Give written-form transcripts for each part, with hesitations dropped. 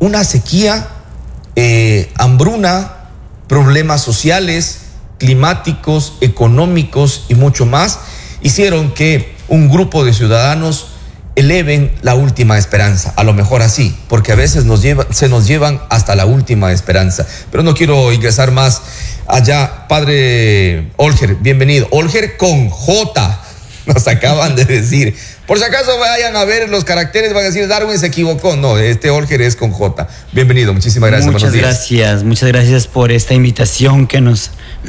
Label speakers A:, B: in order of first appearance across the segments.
A: una sequía, hambruna, problemas sociales, climáticos, económicos y mucho más, hicieron que un grupo de ciudadanos eleven la última esperanza, a lo mejor así, porque a veces se nos llevan hasta la última esperanza. Pero no quiero ingresar más allá. Padre Olger, bienvenido. Olger con J, nos acaban de decir. Por si acaso vayan a ver los caracteres, van a decir Darwin se equivocó. No, este Olger es con J. Bienvenido, muchísimas gracias.
B: Muchas gracias por esta invitación que nos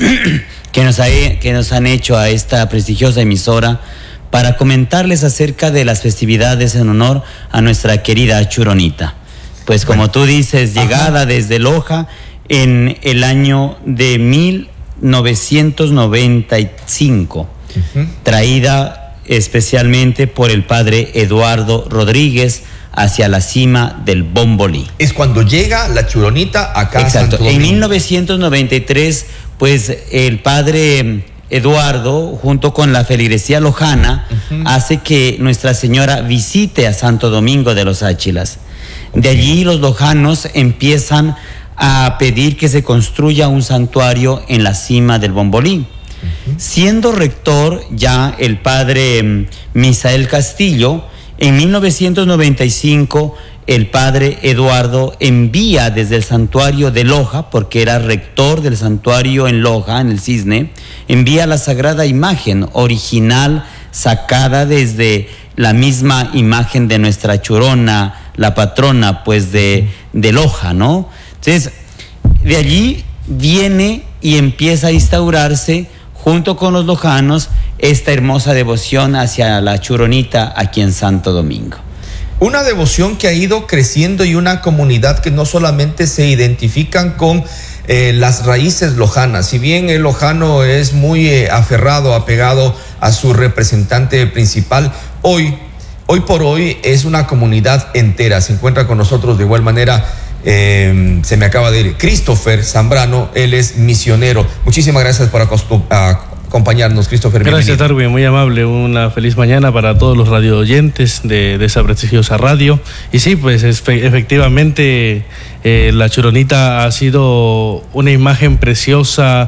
B: han hecho a esta prestigiosa emisora para comentarles acerca de las festividades en honor a nuestra querida Churonita. Pues como tú dices, llegada desde Loja en el año de 1995, traída especialmente por el padre Eduardo Rodríguez hacia la cima del Bombolí.
A: Es cuando llega la Churonita acá.
B: Exacto. En 1993, pues el padre Eduardo, junto con la feligresía lojana, hace que Nuestra Señora visite a Santo Domingo de los Áchilas. De allí los lojanos empiezan a pedir que se construya un santuario en la cima del Bombolí. Siendo rector ya el padre Misael Castillo, en 1995 el padre Eduardo envía desde el santuario de Loja, porque era rector del santuario en Loja, en el Cisne, envía la sagrada imagen original sacada desde la misma imagen de nuestra Churona, la patrona pues de Loja, ¿no? Entonces, de allí viene y empieza a instaurarse junto con los lojanos esta hermosa devoción hacia la Churonita aquí en Santo Domingo.
A: Una devoción que ha ido creciendo y una comunidad que no solamente se identifican con las raíces lojanas. Si bien el lojano es muy aferrado, apegado a su representante principal, hoy por hoy es una comunidad entera. Se encuentra con nosotros de igual manera, se me acaba de ir, Christopher Zambrano, él es misionero. Muchísimas gracias por acompañarnos, Christopher.
C: Gracias, Darwin, muy amable. Una feliz mañana para todos los radio oyentes de esa prestigiosa radio. Y sí, pues efectivamente la Churonita ha sido una imagen preciosa,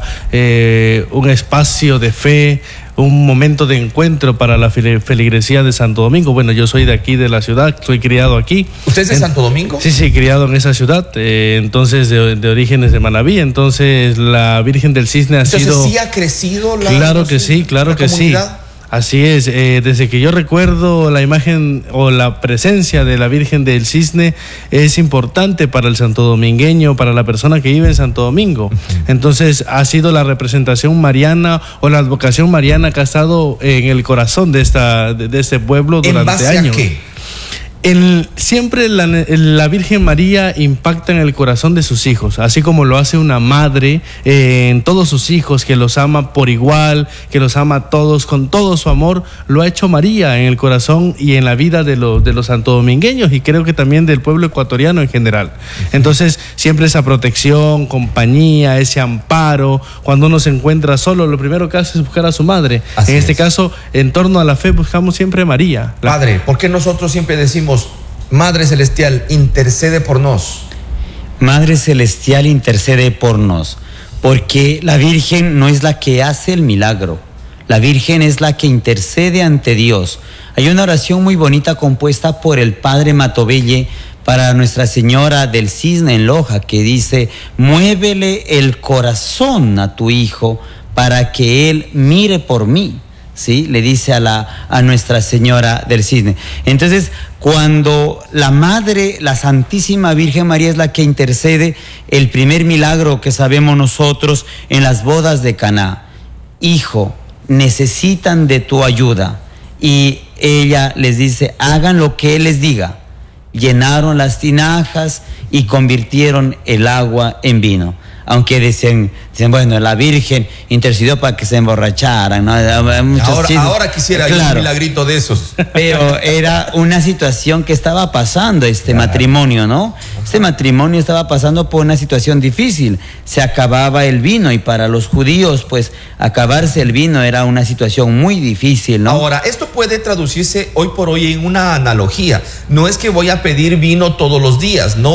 C: un espacio de fe, un momento de encuentro para la feligresía de Santo Domingo. Bueno, yo soy de aquí, de la ciudad, soy criado aquí.
A: ¿Usted es de Santo Domingo?
C: Sí, criado en esa ciudad, entonces de orígenes de Manabí. Entonces la Virgen del Cisne ha sido...
A: Entonces sí ha crecido la...
C: Claro que sí, claro que sí. Así es, desde que yo recuerdo la imagen o la presencia de la Virgen del Cisne es importante para el santo domingueño, para la persona que vive en Santo Domingo. Entonces ha sido la representación mariana o la advocación mariana que ha estado en el corazón de este pueblo durante años. ¿En base a qué? Siempre la Virgen María impacta en el corazón de sus hijos, así como lo hace una madre en todos sus hijos, que los ama por igual, que los ama a todos con todo su amor. Lo ha hecho María en el corazón y en la vida de los santodomingueños, y creo que también del pueblo ecuatoriano en general. Entonces siempre esa protección, compañía, ese amparo. Cuando uno se encuentra solo, lo primero que hace es buscar a su madre. En este caso, en torno a la fe, buscamos siempre a María.
A: Padre, ¿por qué nosotros siempre decimos: Madre Celestial, intercede por nos?
B: Madre Celestial, intercede por nos, porque la Virgen no es la que hace el milagro, la Virgen es la que intercede ante Dios. Hay una oración muy bonita compuesta por el padre Matovelle para Nuestra Señora del Cisne en Loja, que dice: muévele el corazón a tu hijo para que él mire por mí. ¿Sí? Le dice a Nuestra Señora del Cisne. Entonces, cuando la Madre, la Santísima Virgen María, es la que intercede, el primer milagro que sabemos nosotros en las bodas de Caná: hijo, necesitan de tu ayuda. Y ella les dice: hagan lo que Él les diga. Llenaron las tinajas y convirtieron el agua en vino. Aunque dicen, bueno, la Virgen intercedió para que se emborracharan, ¿no?
A: Ahora quisiera un milagrito de esos.
B: Pero era una situación que estaba pasando matrimonio, ¿no? Este matrimonio estaba pasando por una situación difícil. Se acababa el vino, y para los judíos, pues, acabarse el vino era una situación muy difícil, ¿no?
A: Ahora, esto puede traducirse hoy por hoy en una analogía. No es que voy a pedir vino todos los días, no.